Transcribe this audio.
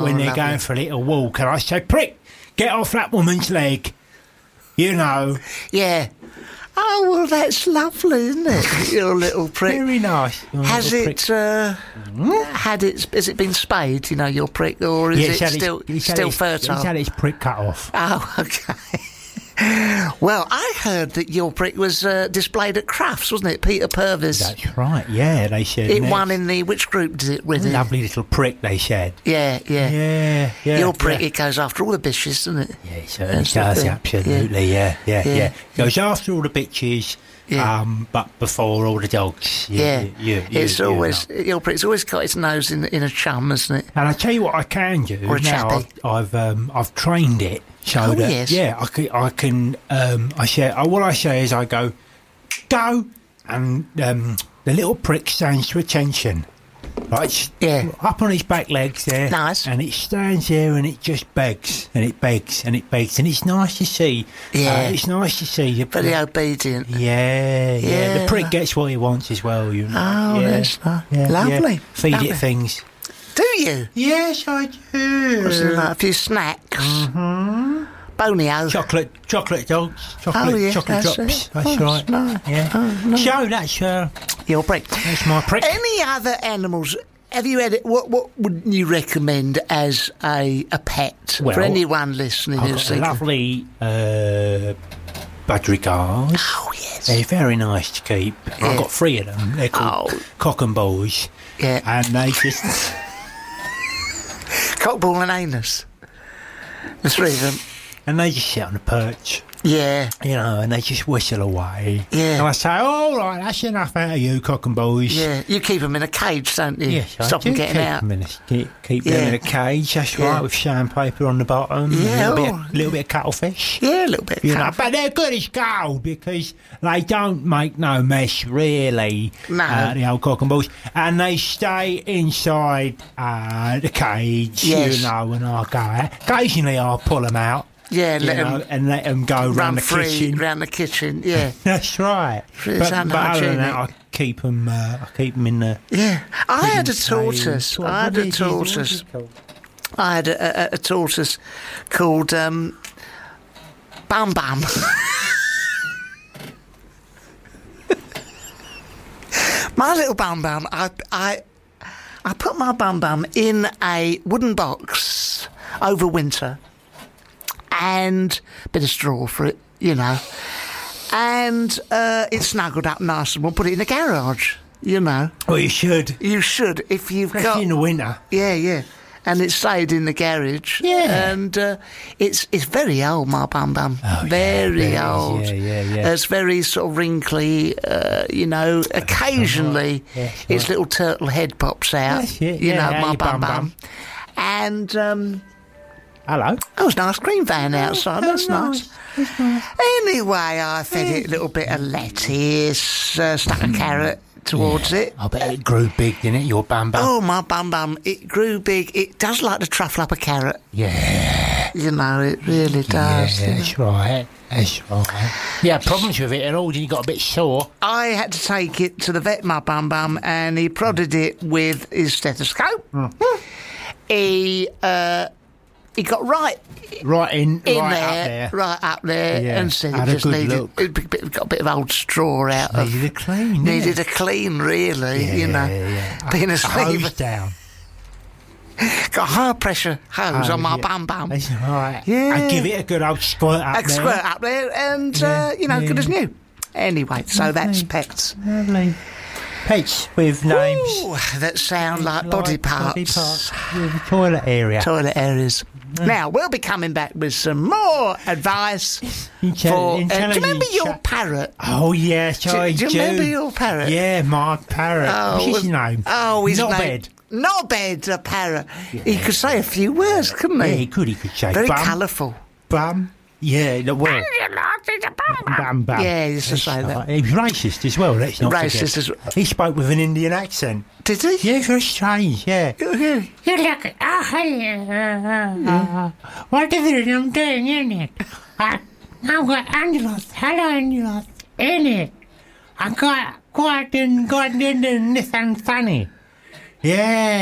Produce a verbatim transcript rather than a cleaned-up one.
when they're lovely. going for a little walk, and I say, "Prick, get off that woman's leg." You know. Yeah. Oh, well, that's lovely, isn't it? Your little prick. Very nice. Your Has little it uh, had it? Has it been spayed? You know, your prick, or is Yeah, it's it had still its- it's had still its- fertile? It's had its prick cut off. Oh, okay. Well, I heard that your prick was uh, displayed at Crufts, wasn't it? Peter Purvis. That's right. Yeah, they said It next. won in the which group did it with it? Lovely little prick. They said. Yeah, yeah. Yeah, yeah. Your prick, yeah. it goes after all the bitches, doesn't it? Yeah, it certainly That's the does, thing. absolutely, yeah, yeah, yeah. Yeah. Goes after all the bitches, Yeah. um, but before all the dogs. You- Yeah, you- you- it's you always know. your prick's always got its nose in in a chum, isn't it? And I tell you what, I can do Or a now. chappy. I've I've, um, I've trained it so Oh, that yes. yeah, I can I can um, I say uh, what I say is I go go, and um, the little prick stands to attention. Right, it's Yeah. up on its back legs there. Nice. And it stands there and it just begs and it begs and it begs and it's nice to see. Yeah. Uh, it's nice to see. The, Very obedient. yeah, yeah, Yeah. The prick gets what he wants as well, you know. Oh, yeah. that's nice. Yeah, Lovely. yeah. Feed Lovely. it things. Do you? Yes, I do. What's it like? A few snacks. Mm-hmm. Bonio. Chocolate, chocolate dogs, chocolate, Oh, yeah, chocolate that's drops. it. That's Oh, right. that's nice. Yeah. Oh, nice. So that's uh, Your prick. that's my prick. Any other animals? Have you had it? What What would you recommend as a a pet Well, for anyone listening? I've who's got a thinking, lovely uh, budgerigars. oh yes, They're very nice to keep. Yeah. I've got three of them. They're called Oh. cock and balls, yeah, and they just cockball and anus. The three of them. and they just sit on the perch, Yeah, you know, and they just whistle away. Yeah. And I say, all right, that's enough out of you, cock and balls. yeah. You keep them in a cage, don't you? Yes, I Stop do them getting keep out. Them in a, keep keep Yeah. them in a cage. That's Yeah. right, with sandpaper on the bottom. Yeah, and a little, bit, oh. of, little bit of cuttlefish. Yeah, a little bit. You know, Of but they're good as gold because they don't make no mess, really. No. Uh, the old cock and balls, and they stay inside uh, the cage. Yes. You know, when I go out. Occasionally, I'll pull them out. yeah, You let know, them and let them go run round the free kitchen. round the kitchen. Yeah, That's right. It's But, but other than that, I unhygienic. keep them. Uh, I keep them in the. yeah. I had a cage. tortoise. What- I had what a is it- what is tortoise. it called? I had a, a, a tortoise called um, Bum Bum. My little Bum Bum, I, I, I put my Bum Bum in a wooden box over winter and a bit of straw for it, you know. And uh, it snuggled up nice and we'll put it in the garage, you know. Well, you should. You should, if you've got... Especially in the winter. Yeah, yeah. And it stayed in the garage. Yeah. And uh, it's it's very old, my Bum Bum. Oh, yeah, very it is. old. Yeah, yeah, yeah. It's very sort of wrinkly, uh, you know. Occasionally, Yes, its right. little turtle head pops out. That's it, You yeah, know, how my you Bum Bum Bum. Bum. And um, Hello. there was an ice cream van outside. Oh, That's nice. nice. Anyway, I fed it a little bit of lettuce, uh, stuck a carrot towards it. I bet it grew big, didn't it? Your Bum Bum. Oh, my Bum Bum, it grew big. It does like to truffle up a carrot. Yeah. You know, it really does. Yeah, you know. that's right. That's right. You had problems with it at all, didn't you? Got a bit sore. I had to take it to the vet, my Bum Bum, and he prodded it with his stethoscope. Hmm. He uh, he got right Right in, in right there, up there. right up there, Yeah, and said had it a just good needed look. it, it got a bit of old straw out of. Needed a clean. didn't Needed it? a clean, really. yeah, you know, yeah. being a asleep, hose down. got high pressure hose Oh, on my yeah. Bum Bum. That's right. Yeah. And give it a good old squirt up A there. squirt up there, and Yeah, uh, you know, good yeah. as new. Anyway, so that's pets. Lovely. Pets with names. Ooh, that sound like, body Like parts. Body parts. With the toilet area. Toilet areas. Now, we'll be coming back with some more advice Intelli- for... Uh, do you intelligent remember your chat. parrot? Oh, yes, Do, I do you remember your parrot? Yeah, my parrot. Oh, What's his was- name? Oh, his Not name... bed. Not bed, the parrot. He could say a few words, couldn't Yeah, he? he could. He could say Very bum, colourful. bum. Yeah, the well, bum, bum. Yeah, he used to say that. He was racist as well. Let's not Racist forget. as well. He spoke with an Indian accent. Did he? Yeah, very strange. Yeah. Yeah. You look, oh, hello. Whatever I'm doing in it. I, I've got Angelos, hello Angelos, in it. I got quite in, got in the Nissan Sunny. Yeah.